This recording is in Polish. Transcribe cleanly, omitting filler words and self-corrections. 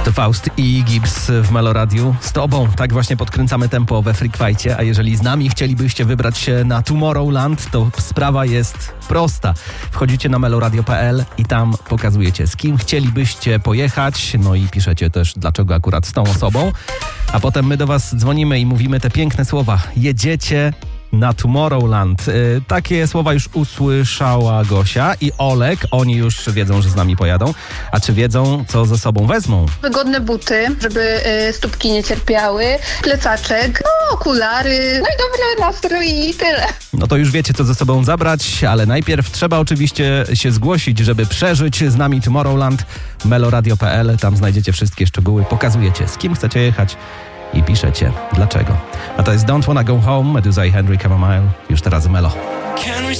To Faust i Gibbs w Meloradiu. Z tobą tak właśnie podkręcamy tempo we Freak Fightie, a jeżeli z nami chcielibyście wybrać się na Tomorrowland, to sprawa jest prosta. Wchodzicie na meloradio.pl i tam pokazujecie, z kim chcielibyście pojechać, no i piszecie też, dlaczego akurat z tą osobą, a potem my do was dzwonimy i mówimy te piękne słowa: jedziecie na Tomorrowland. Takie słowa już usłyszała Gosia i Olek. Oni już wiedzą, że z nami pojadą. A czy wiedzą, co ze sobą wezmą? Wygodne buty, żeby stópki nie cierpiały, plecaczek, okulary, no i dobry nastrój i tyle. No to już wiecie, co ze sobą zabrać, ale najpierw trzeba oczywiście się zgłosić, żeby przeżyć z nami Tomorrowland. meloradio.pl, tam znajdziecie wszystkie szczegóły, pokazujecie, z kim chcecie jechać i piszecie dlaczego. A to jest Don't Wanna Go Home, Meduza i Henry Camomile. Już teraz Melo.